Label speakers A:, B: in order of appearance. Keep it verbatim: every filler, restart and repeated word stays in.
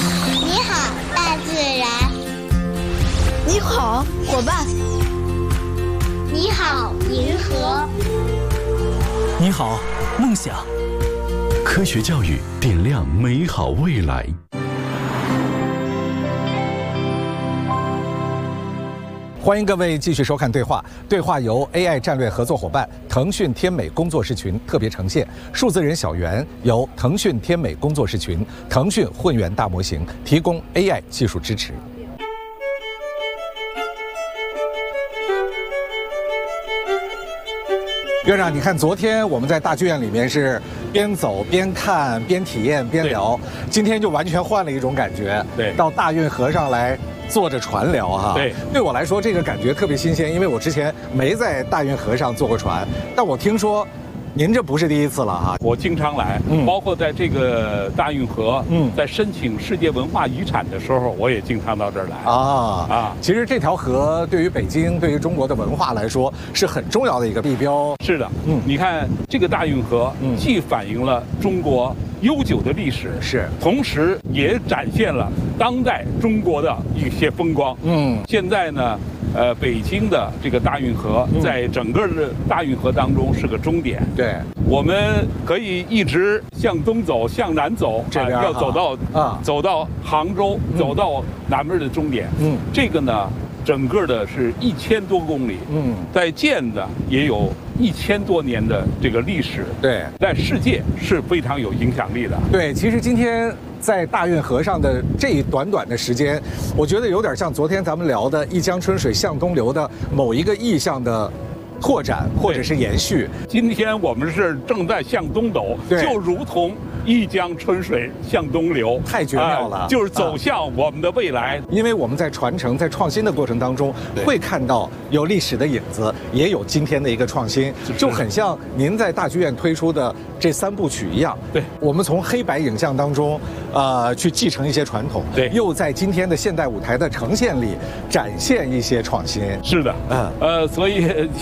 A: 你好，大自然。
B: 你好，伙伴。
A: 你好，银河。
C: 你好，梦想。
D: 科学教育点亮美好未来。
E: 欢迎各位继续收看对话。对话由 A I 战略合作伙伴腾讯天美工作室群特别呈现，数字人小圆由腾讯天美工作室群、腾讯混元大模型提供 A I 技术支持。院长，你看，昨天我们在大剧院里面是边走边看边体验边聊，今天就完全换了一种感觉。
F: 对，
E: 到大运河上来坐着船聊哈。
F: 对，
E: 对我来说这个感觉特别新鲜，因为我之前没在大运河上坐过船，但我听说您这不是第一次了哈。
F: 我经常来，嗯、包括在这个大运河，嗯，在申请世界文化遗产的时候，我也经常到这儿来。
E: 啊啊，其实这条河对于北京、对于中国的文化来说是很重要的一个地标。
F: 是的，嗯，你看这个大运河，嗯，既反映了中国悠久的历史，
E: 是，
F: 同时也展现了当代中国的一些风光。嗯，现在呢。呃，北京的这个大运河，在整个的大运河当中是个终点。
E: 对，
F: 我们可以一直向东走，向南走，
E: 这边、
F: 啊、要走到啊，走到杭州，嗯、走到南边的终点。嗯，这个呢，整个的是一千多公里。嗯，在建的也有一千多年的这个历史。
E: 对，
F: 在世界是非常有影响力的。
E: 对，其实今天在大运河上的这一短短的时间，我觉得有点像昨天咱们聊的“一江春水向东流”的某一个意象的拓展或者是延续。
F: 今天我们是正在向东走，就如同一江春水向东流，
E: 太绝妙了、
F: 呃，就是走向我们的未来。
E: 因为我们在传承、在创新的过程当中，会看到有历史的影子，也有今天的一个创新，就很像您在大剧院推出的这三部曲一样。
F: 对，
E: 我们从黑白影像当中，呃，去继承一些传统，
F: 对，
E: 又在今天的现代舞台的呈现里展现一些创新。
F: 是的，嗯，呃，所以